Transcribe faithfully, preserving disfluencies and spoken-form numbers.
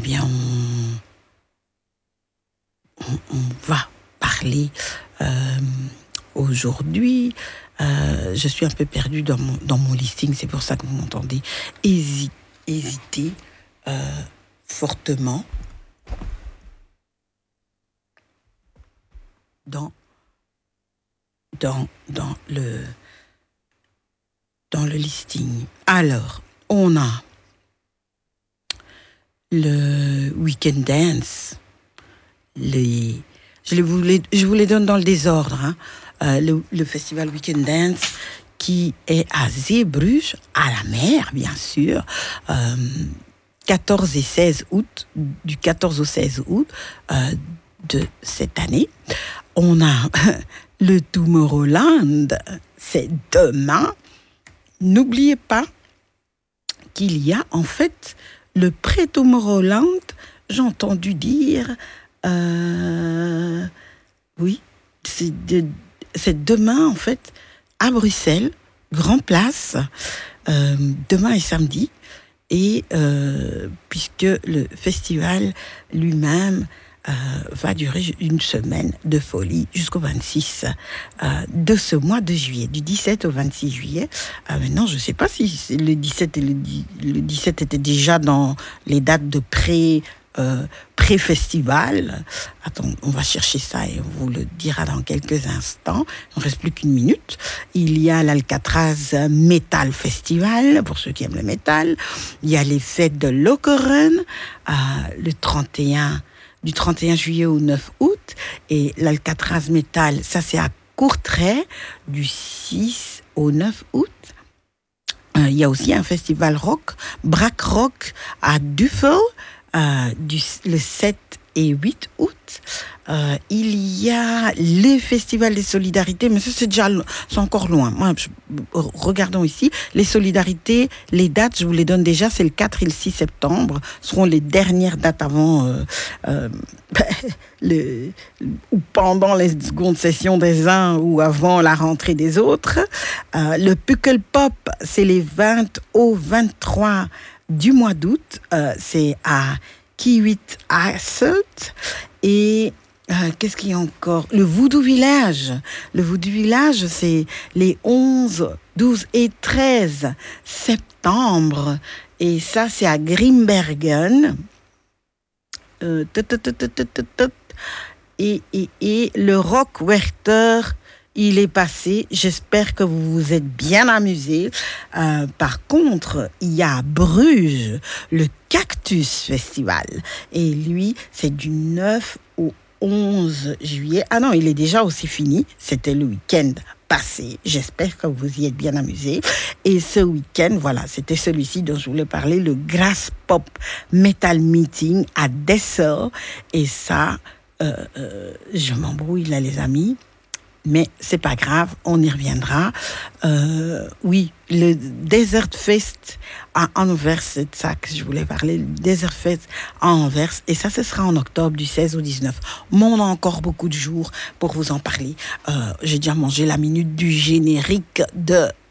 bien, on, on, on va parler euh, aujourd'hui. Euh, je suis un peu perdue dans mon, dans mon listing, c'est pour ça que vous m'entendez hési- hésiter euh, fortement dans, dans, dans, le, dans le listing. Alors, on a le Weekend Dance. Les, je, les vous les, je vous les donne dans le désordre. Hein. Euh, le, le festival Weekend Dance qui est à Zeebrugge, à la mer, bien sûr, euh, quatorze et seize août, du quatorze au seize août euh, de cette année. On a le Tomorrowland, c'est demain. N'oubliez pas qu'il y a en fait le pré-Tomorrowland, j'ai entendu dire, euh, oui, c'est, de, c'est demain en fait à Bruxelles, Grand Place, euh, demain et samedi, et euh, puisque le festival lui-même euh, va durer une semaine de folie jusqu'au vingt-six euh, de ce mois de juillet, du dix-sept au vingt-six juillet. Euh, maintenant, je ne sais pas si le dix-sept, et le, le dix-sept était déjà dans les dates de pré, euh, pré-festival. Attends, on va chercher ça et on vous le dira dans quelques instants. Il ne reste plus qu'une minute. Il y a l'Alcatraz Metal Festival, pour ceux qui aiment le métal. Il y a les fêtes de Lokeren, euh, le trente et un du trente et un juillet au neuf août, et l'Alcatraz Metal, ça c'est à Courtrai, du six au neuf août. Euh, il y a aussi un festival rock, Brack Rock, à Duffel, euh, du, le sept et huit août. Euh, il y a les festivals des solidarités, mais ça c'est déjà, c'est encore loin. Moi, je, regardons ici, les solidarités, les dates, je vous les donne déjà, c'est le quatre et le six septembre, seront les dernières dates avant, euh, euh, le, ou pendant les secondes sessions des uns ou avant la rentrée des autres. Euh, le Puckle Pop, c'est les vingt au vingt-trois du mois d'août, euh, c'est à Kiewit Hasselt. Et euh, qu'est-ce qu'il y a encore? Le Voodoo Village. Le Voodoo Village, c'est les onze, douze et treize septembre. Et ça, c'est à Grimbergen. Euh, et, et, et le Rock Werchter, il est passé. J'espère que vous vous êtes bien amusés. Euh, par contre, il y a à Bruges le Cactus Festival. Et lui, c'est du neuf au onze juillet. Ah non, il est déjà aussi fini. C'était le week-end passé. J'espère que vous y êtes bien amusés. Et ce week-end, voilà, c'était celui-ci dont je voulais parler, le Grass Pop Metal Meeting à Dessau. Et ça, euh, euh, je m'embrouille là, les amis. Mais c'est pas grave, on y reviendra. Euh, oui, le Desert Fest à Anvers, c'est de ça que je voulais parler. Le Desert Fest à Anvers, et ça, ce sera en octobre du seize au dix-neuf. Mais on a encore beaucoup de jours pour vous en parler. Euh, j'ai déjà mangé la minute du générique de